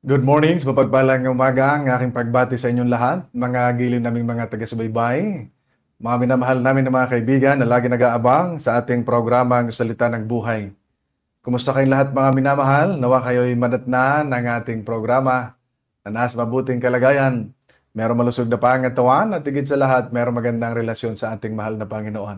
Good morning, sa mapagpalang umaga ang aking pagbati sa inyong lahat, mga giliw naming mga taga-subaybay, mga minamahal namin ng mga kaibigan na lagi nag-aabang sa ating programang Salita ng Buhay. Kumusta kayong lahat mga minamahal? Nawa kayo'y madatnan ng ating programa na nasa mabuting kalagayan. Merong malusog na pangatawan at higit sa lahat, merong magandang relasyon sa ating mahal na Panginoon.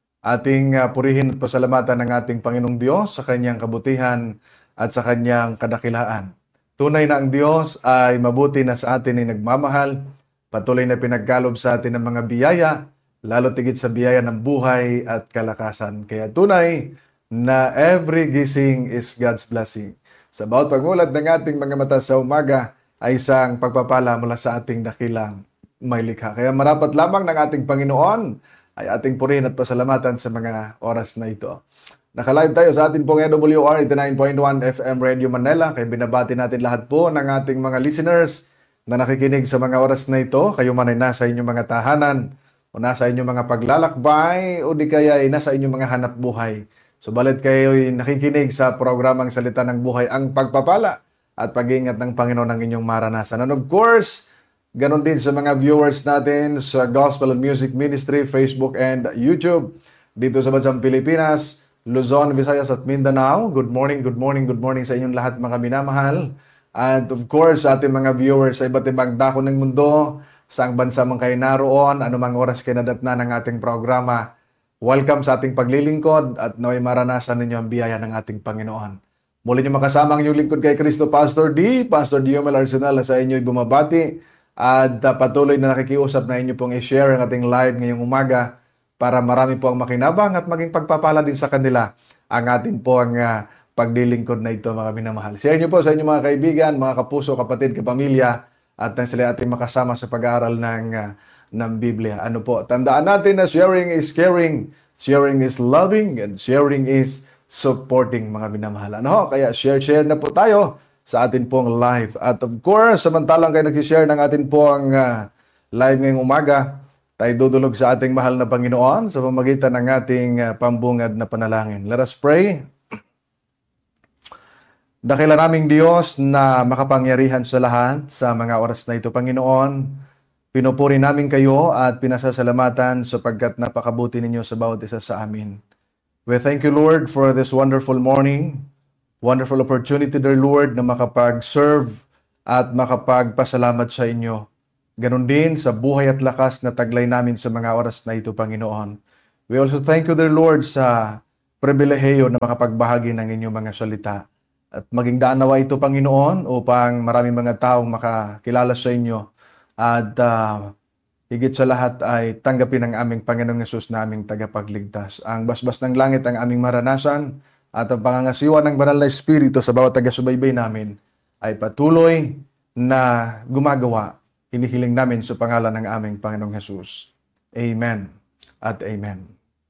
Ating purihin at pasalamatan ng ating Panginoong Diyos sa kanyang kabutihan at sa kanyang kadakilaan. Tunay na ang Diyos ay mabuti na sa atin ay nagmamahal, patuloy na pinagkalob sa atin ng mga biyaya, lalo tigit sa biyaya ng buhay at kalakasan. Kaya tunay na every gising is God's blessing. Sa bawat pagmulat ng ating mga mata sa umaga ay isang pagpapala mula sa ating dakilang may likha. Kaya marapat lamang ng ating Panginoon ay ating purihin at pasalamatan sa mga oras na ito. Naka-live tayo sa atin pong AWR 89.1 FM Radio Manila. Kaya binabati natin lahat po ng ating mga listeners na nakikinig sa mga oras na ito. Kayo man ay nasa inyong mga tahanan o nasa inyong mga paglalakbay o di kaya ay nasa inyong mga hanap buhay. Subalit kayo ay nakikinig sa programang Salita ng Buhay, ang pagpapala at pag-iingat ng Panginoon ang inyong maranasan. And of course, ganon din sa mga viewers natin sa Gospel and Music Ministry, Facebook and YouTube dito sa bansang Pilipinas, Luzon, Visayas at Mindanao. Good morning, good morning, good morning sa inyong lahat mga minamahal. And of course, sa ating mga viewers sa iba't ibang dako ng mundo, saang bansa man kayo naroon, anumang oras kayo nadatna ng ating programa, welcome sa ating paglilingkod at naway maranasan ninyo ang biyaya ng ating Panginoon. Muli niyo makasama ang inyong lingkod kay Kristo, Pastor D, Pastor Diomel Arsenal, sa inyo'y bumabati at patuloy na nakikiusap na inyo pong i-share ang ating live ngayong umaga para marami po ang makinabang at maging pagpapala din sa kanila ang atin po ang paglilingkod na ito mga minamahal. Share niyo po sa inyong mga kaibigan, mga kapuso, kapatid, kapamilya at nang sila ating makasama sa pag-aaral ng Biblia. Ano po, tandaan natin na sharing is caring, sharing is loving, and sharing is supporting mga minamahal. Ano? Kaya share na po tayo sa atin pong live. At of course, samantalang kayo nagsishare ng atin pong live ngayong umaga, tayo dudulog sa ating mahal na Panginoon sa pamamagitan ng ating pambungad na panalangin. Let us pray. Dakila naming Diyos na makapangyarihan sa lahat sa mga oras na ito, Panginoon, pinupuri namin kayo at pinasasalamatan sapagkat napakabuti ninyo sa bawat isa sa amin. We thank you, Lord, for this wonderful morning, wonderful opportunity, dear Lord, na makapag-serve at makapagpasalamat sa inyo. Ganon din sa buhay at lakas na taglay namin sa mga oras na ito, Panginoon. We also thank you, dear Lord, sa pribilehiyo na makapagbahagi ng inyong mga salita. At maging daan nawa ito, Panginoon, upang maraming mga taong makakilala sa inyo. At higit sa lahat ay tanggapin ang aming Panginoong Yesus na aming tagapagligtas. Ang basbas ng langit ang aming maranasan at ang pangangasiwa ng banal na Espiritu sa bawat taga-subaybay namin ay patuloy na gumagawa. Hinihiling namin sa pangalan ng aming Panginoong Hesus. Amen at amen.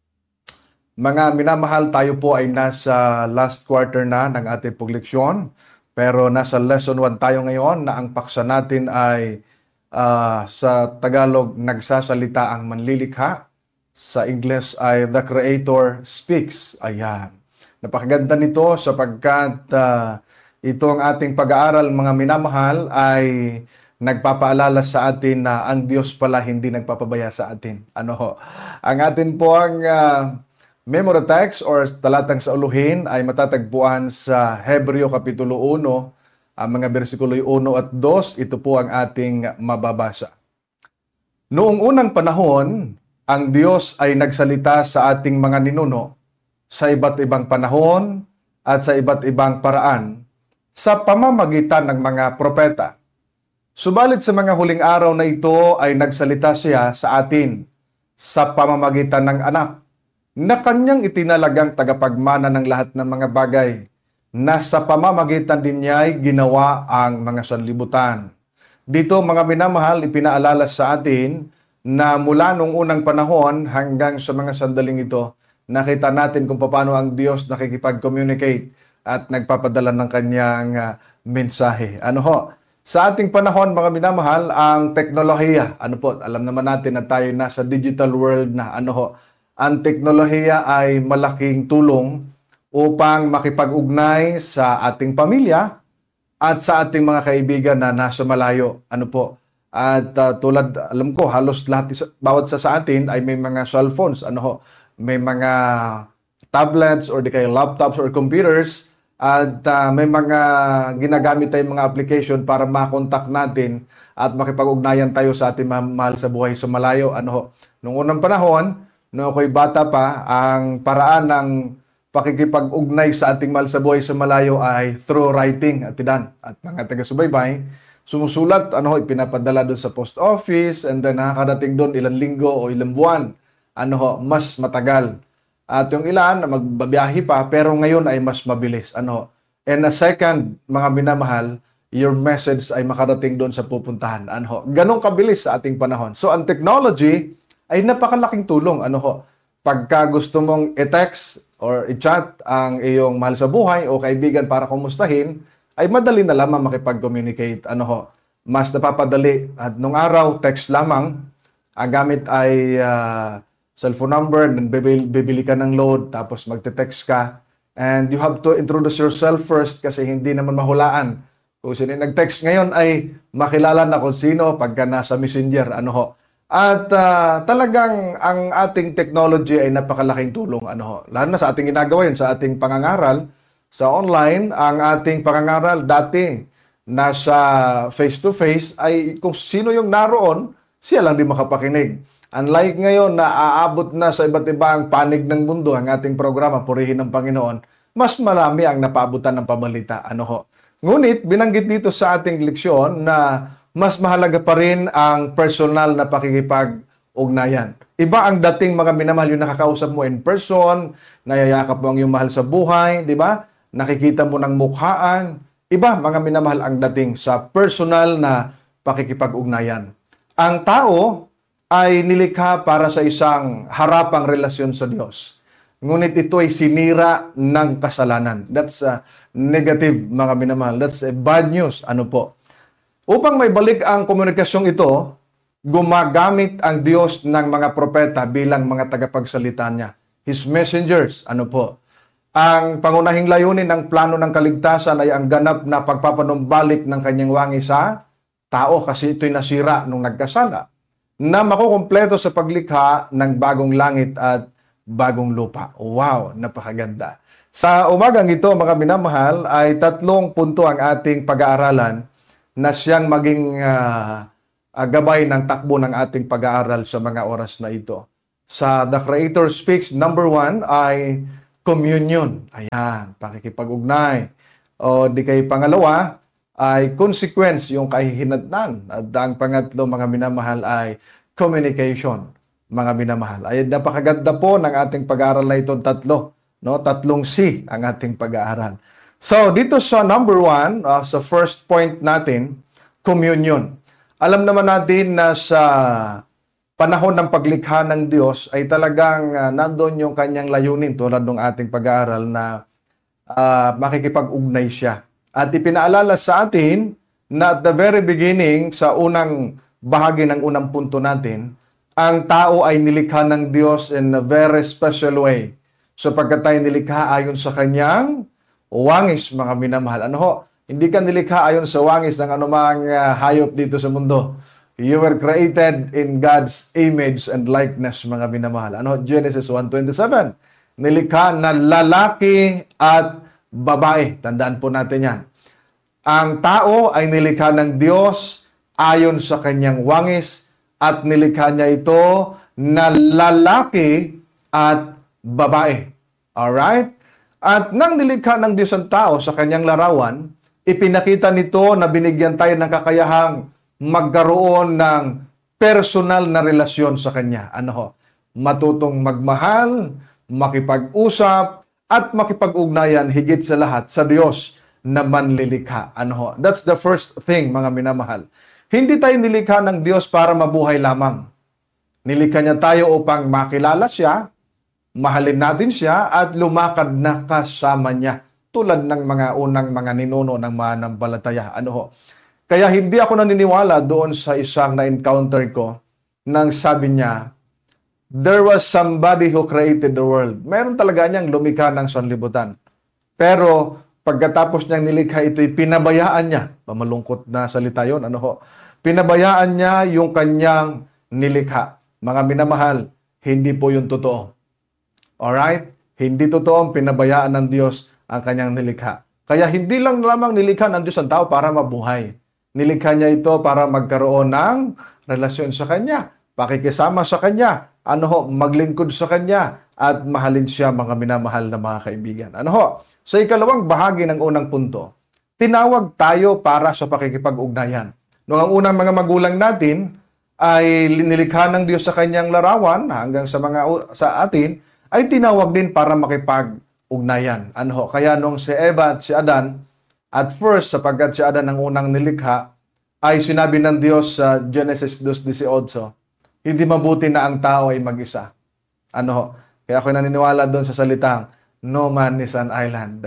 Mga minamahal, tayo po ay nasa last quarter na ng ating pagleksyon. Pero nasa lesson 1 tayo ngayon na ang paksa natin ay sa Tagalog, nagsasalita ang manlilikha. Sa English ay The Creator Speaks. Ayan. Napakaganda nito sapagkat ito ang ating pag-aaral, mga minamahal, ay nagpapaalala sa atin na ang Diyos pala hindi nagpapabaya sa atin. Ano? Ang atin po ang memory text or talatang sa uluhin ay matatagpuan sa Hebreo Kapitulo 1, ang mga versikulo 1 at 2. Ito po ang ating mababasa. Noong unang panahon, ang Diyos ay nagsalita sa ating mga ninuno sa iba't ibang panahon at sa iba't ibang paraan sa pamamagitan ng mga propeta. Subalit sa mga huling araw na ito ay nagsalita siya sa atin sa pamamagitan ng anak na kanyang itinalagang tagapagmana ng lahat ng mga bagay na sa pamamagitan din niya ay ginawa ang mga sanlibutan. Dito mga minamahal, ipinaalala sa atin na mula nung unang panahon hanggang sa mga sandaling ito, nakita natin kung paano ang Diyos nakikipag-communicate at nagpapadala ng kanyang mensahe. Ano ho? Sa ating panahon, mga minamahal, ang teknolohiya, ano po, alam naman natin na tayo nasa digital world na, ano ho, ang teknolohiya ay malaking tulong upang makipag-ugnay sa ating pamilya at sa ating mga kaibigan na nasa malayo. Ano po? At tulad, alam ko, halos lahat, bawat sa atin ay may mga cellphones. Ano ho? May mga tablets or di kaya laptops or computers. At may mga ginagamit tayong mga application para makontak natin at makipag-ugnayan tayo sa ating mahal sa buhay sa malayo. Ano ho? Noong unang panahon, nung ako'y bata pa, ang paraan ng pakikipag-ugnay sa ating mahal sa buhay sa malayo ay through writing at tidan. At mga taga-subaybay, sumusulat, ipinapadala doon sa post office, and then nakakadating doon ilang linggo o ilang buwan. Mas matagal. At yung ilan na magbabiyahe pa, pero ngayon ay mas mabilis. And a second, mga minamahal, your message ay makadating doon sa pupuntahan. Ganong kabilis sa ating panahon. So, ang technology ay napakalaking tulong. Pagka gusto mong i-text or i-chat ang iyong mahal sa buhay o kaibigan para kumustahin, ay madali na lamang makipag-communicate. Mas napapadali. At nung araw, text lamang. Ang gamit ay cellphone number, bibili ka ng load, tapos magte-text ka. And you have to introduce yourself first kasi hindi naman mahulaan. Kung sino nag-text ngayon ay makilala na kung sino pagka nasa messenger. At talagang ang ating technology ay napakalaking tulong. Lalo na sa ating ginagawa yun, sa ating pangangaral, sa online, ang ating pangangaral dati nasa face-to-face ay kung sino yung naroon, siya lang di makapakinig. Unlike ngayon na aabot na sa iba't ibang panig ng mundo ang ating programa, Purihin ng Panginoon, mas marami ang napaabutan ng pabalita. Ngunit binanggit dito sa ating leksyon na mas mahalaga pa rin ang personal na pakikipag-ugnayan. Iba ang dating mga minamahal yung nakakausap mo in person, nayayakap mo ang iyong mahal sa buhay, di ba? Nakikita mo ng mukhaan. Iba, mga minamahal, ang dating sa personal na pakikipag-ugnayan. Ang tao ay nilikha para sa isang harapang relasyon sa Diyos. Ngunit ito ay sinira ng kasalanan. That's negative, mga minamahal. That's bad news. Upang may balik ang komunikasyong ito, gumagamit ang Diyos ng mga propeta bilang mga tagapagsalita niya. His messengers. Ang pangunahing layunin ng plano ng kaligtasan ay ang ganap na pagpapanumbalik ng kanyang wangi sa tao kasi ito'y nasira nung nagkasala na makukumpleto sa paglikha ng bagong langit at bagong lupa. Wow, napakaganda. Sa umagang ito, mga minamahal, ay 3 punto ang ating pag-aaralan na siyang maging gabay ng takbo ng ating pag-aaral sa mga oras na ito. Sa The Creator Speaks, number 1 ay communion. Ayan, pakikipag-ugnay. O di kay pangalawa ay consequence, yung kahihinatnan. At ang pangatlo, mga minamahal, ay communication, mga minamahal. Ay napakaganda po ng ating pag-aaral na itong 3. 3 C ang ating pag-aaral. So, dito sa number 1, sa first point natin, communion. Alam naman natin na sa panahon ng paglikha ng Diyos ay talagang nandoon yung kanyang layunin tulad ng ating pag-aaral na makikipag-ugnay siya. At ipinaalala sa atin na at the very beginning, sa unang bahagi ng unang punto natin, ang tao ay nilikha ng Diyos in a very special way. Sapagkat tayo nilikha ayon sa kanyang wangis, mga minamahal. Hindi ka nilikha ayon sa wangis ng anumang hayop dito sa mundo. You were created in God's image and likeness, mga minamahal. Genesis 1:27. Nilikha na lalaki at babae. Tandaan po natin yan. Ang tao ay nilikha ng Diyos ayon sa kanyang wangis at nilikha niya ito na lalaki at babae. Alright? At nang nilikha ng Diyos ang tao sa kanyang larawan, ipinakita nito na binigyan tayo ng kakayahang magkaroon ng personal na relasyon sa Kanya. Matutong magmahal, makipag-usap, at makipag-ugnayan higit sa lahat sa Diyos na manlilikha. That's the first thing, mga minamahal. Hindi tayo nilikha ng Diyos para mabuhay lamang. Nilikha niya tayo upang makilala siya, mahalin natin siya, at lumakad na kasama niya. Tulad ng mga unang mga ninuno ng mananampalataya. Kaya hindi ako naniniwala doon sa isang na-encounter ko nang sabi niya, there was somebody who created the world. Meron talaga niyang lumikha ng sanlibutan. Pero pagkatapos niyang nilikha ito'y pinabayaan niya. Pamalungkot na salita yon, ano ho? Pinabayaan niya yung kanyang nilikha. Mga minamahal, hindi po yung totoo. Alright? Hindi totoo ang pinabayaan ng Diyos ang kanyang nilikha. Kaya hindi lang lamang nilikha ng Diyos ang tao para mabuhay. Nilikha niya ito para magkaroon ng relasyon sa Kanya, pakikisama sa Kanya, maglingkod sa Kanya, at mahalin siya, mga minamahal na mga kaibigan. Sa ikalawang bahagi ng unang punto, tinawag tayo para sa pakikipag-ugnayan. Noong ang unang mga magulang natin ay nilikha ng Diyos sa Kanyang larawan hanggang sa atin, ay tinawag din para makipag-ugnayan. Kaya nung si Eva at si Adan, at first, sapagkat si Adan ang unang nilikha, ay sinabi ng Diyos sa Genesis 2:18, hindi mabuti na ang tao ay mag-isa. Kaya ako naniniwala doon sa salitang, no man is an island.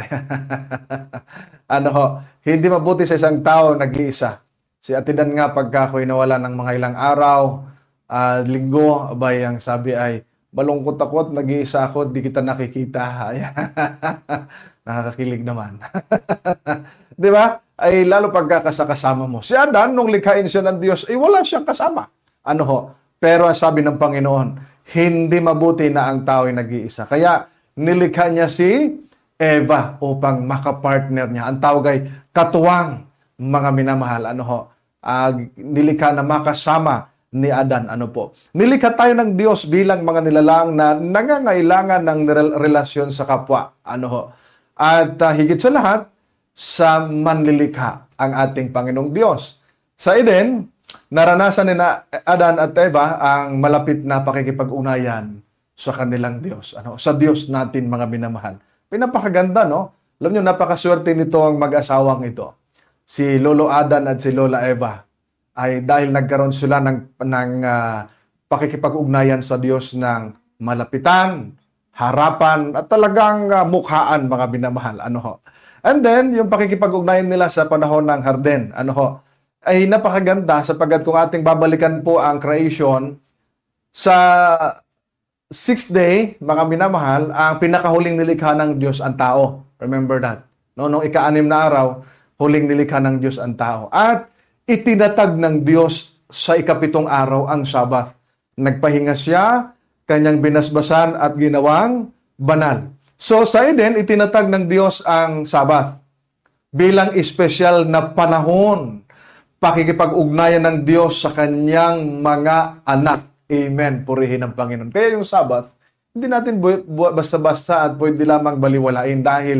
Hindi mabuti sa isang tao nag-iisa. Si Atidan nga pagka ako'y nawala ng mga ilang araw, linggo, abay, ang sabi ay, malungkot ako at nag-iisa ako, di kita nakikita. Nakakakilig naman. Di ba? Ay lalo pagkakasama mo. Si Adan, nung likhain siya ng Diyos, ay wala siyang kasama. Pero ang sabi ng Panginoon, hindi mabuti na ang tao ay nag-iisa. Kaya nilikha niya si Eva upang makapartner niya. Ang tawag ay katuwang, mga minamahal. Nilikha na makasama ni Adan. Nilikha tayo ng Diyos bilang mga nilalang na nangangailangan ng relasyon sa kapwa. At higit sa lahat, sa manlilikha ang ating Panginoong Diyos. Sa Eden, naranasan ni Adan at Eva ang malapit na pakikipag-ugnayan sa kanilang Diyos. Sa Diyos natin, mga minamahal. Pinapakaganda, no? Alam niyo, napakaswerte nito ang mag-asawang ito. Si Lolo Adan at si Lola Eva ay dahil nagkaroon sila ng pakikipag-ugnayan sa Diyos ng malapitan, harapan, at talagang mukhaan, mga minamahal. And then, yung pakikipag-ugnayan nila sa panahon ng Harden, ay napakaganda sapagkat kung ating babalikan po ang creation, sa 6th day, mga minamahal, ang pinakahuling nilikha ng Diyos ang tao. Remember that. Noong ika-6 na araw, huling nilikha ng Diyos ang tao. At itinatag ng Diyos sa ika-7 araw ang Sabat. Nagpahinga siya, kanyang binasbasan at ginawang banal. So sa Eden, itinatag ng Diyos ang Sabat bilang espesyal na panahon, pakikipag-ugnayan ng Diyos sa kanyang mga anak. Amen. Purihin ang Panginoon. Kaya yung Sabat, hindi natin basta-basta at pwede lamang baliwalain dahil